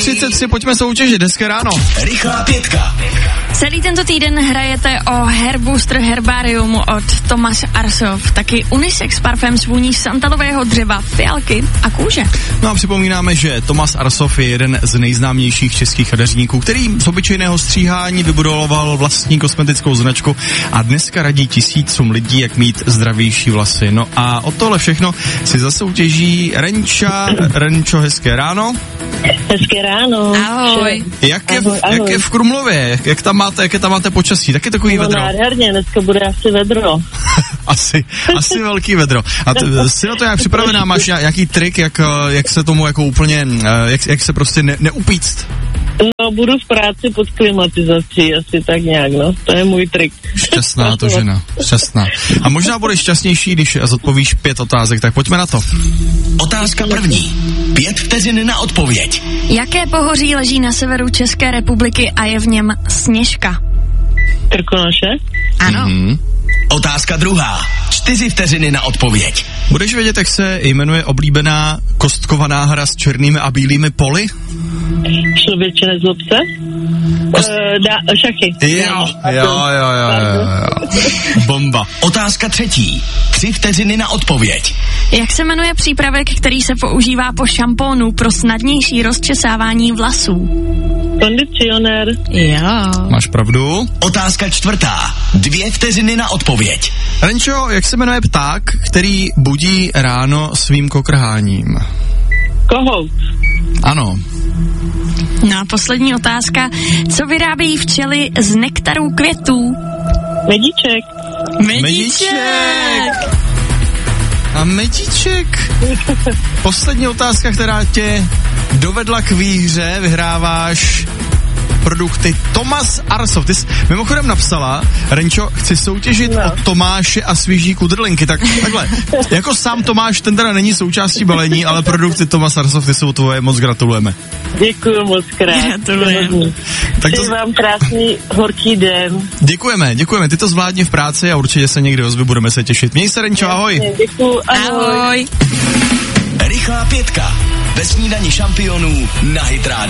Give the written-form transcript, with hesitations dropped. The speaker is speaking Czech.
7:33, pojďme soutěžit, hezké ráno. Rychlá pětka. Celý tento týden hrajete o Hair Booster Herbarium od Thomas Arsov, taky unisex parfém s vůní santalového dřeva, fialky a kůže. No a připomínáme, že Thomas Arsov je jeden z nejznámějších českých kadeřníků, který z obyčejného stříhání vybudoval vlastní kosmetickou značku a dneska radí tisícům lidí, jak mít zdravější vlasy. No a o tohle všechno si zasoutěží Renča. Renčo, hezké ráno. Hezké ráno. Ahoj. Jak je v Krumlově? Jaké tam máte počasí? Taky takový vedro? Nádherně, dneska bude asi vedro. asi velký vedro. A jsi na to nějak připravená? Máš nějaký trik, jak se tomu jako úplně, jak se prostě neupíct? No, budu v práci pod klimatizací, asi tak nějak, no. To je můj trik. Šťastná to žena, šťastná. A možná budeš šťastnější, když zodpovíš 5 otázek, tak pojďme na to. Otázka první. 5 vteřin na odpověď. Jaké pohoří leží na severu České republiky a je v něm Sněžka? Krkonoše? Ano. Otázka druhá. 4 vteřiny na odpověď. Budeš vědět, jak se jmenuje oblíbená kostkovaná hra s černými a bílými poli? Člověče nezlob se? Šachy. Jo. Bomba. Otázka třetí. 3 vteřiny na odpověď. Jak se jmenuje přípravek, který se používá po šampónu pro snadnější rozčesávání vlasů? Kondicionér. Jo. Máš pravdu. Otázka čtvrtá. 2 vteřiny na odpověď. Renčo, jak se jmenuje pták, který budí ráno svým kokrháním? Kohout. Ano. No a poslední otázka. Co vyrábějí včely z nektarů květů? Medíček. Medíček! A medíček. Poslední otázka, která tě dovedla k výhře, vyhráváš produkty Thomas Arsov. Ty jsi mimochodem napsala, Renčo, chci soutěžit od Tomáše a svíží kudrlinky. Takhle, jako sám Tomáš, ten teda není součástí balení, ale produkty Thomas Arsov, ty jsou tvoje, moc gratulujeme. Děkuju moc krát. Gratulujeme. Přeji vám krásný horký den. Děkujeme, ty to zvládni v práci a určitě se někdy ozvi, budeme se těšit. Měj se, Renčo, ahoj. Děkuju, ahoj. Ahoj. Rychlá pětka. Ve snídani šampionů na Hit Radio.